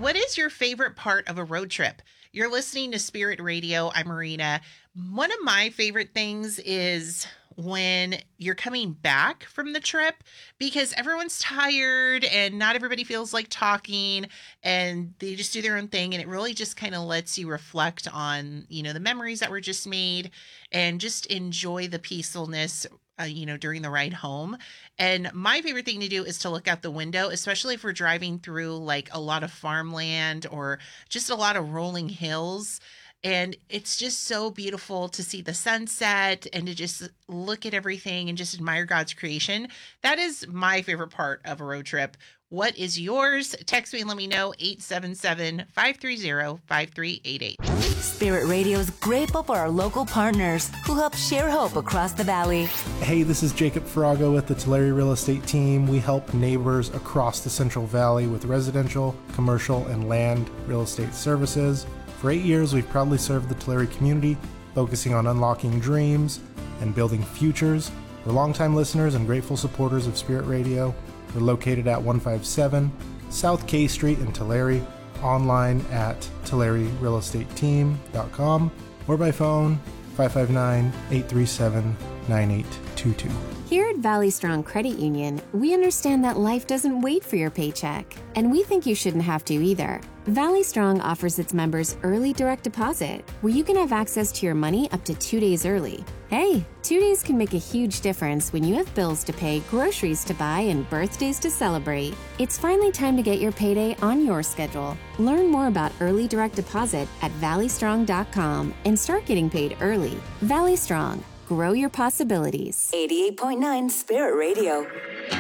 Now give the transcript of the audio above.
what is your favorite part of a road trip? You're listening to Spirit Radio. I'm Marina. One of my favorite things is when you're coming back from the trip because everyone's tired and not everybody feels like talking and they just do their own thing. And it really just kind of lets you reflect on, the memories that were just made and just enjoy the peacefulness during the ride home. And my favorite thing to do is to look out the window, especially if we're driving through like a lot of farmland or just a lot of rolling hills. And it's just so beautiful to see the sunset and to just look at everything and just admire God's creation. That is my favorite part of a road trip. What is yours? Text me and let me know, 877-530-5388. Spirit Radio is grateful for our local partners who help share hope across the valley. Hey, this is Jacob Farago with the Tulare Real Estate Team. We help neighbors across the Central Valley with residential, commercial, and land real estate services. For 8 years, we've proudly served the Tulare community, focusing on unlocking dreams and building futures. We're longtime listeners and grateful supporters of Spirit Radio. We're located at 157 South K Street in Tulare, online at TulareRealEstateTeam.com, or by phone 559-837-9822. Here at Valley Strong Credit Union, we understand that life doesn't wait for your paycheck, and we think you shouldn't have to either. Valley Strong offers its members early direct deposit, where you can have access to your money up to 2 days early. Hey, 2 days can make a huge difference when you have bills to pay, groceries to buy, and birthdays to celebrate. It's finally time to get your payday on your schedule. Learn more about early direct deposit at valleystrong.com and start getting paid early. Valley Strong. Grow your possibilities. 88.9 Spirit Radio.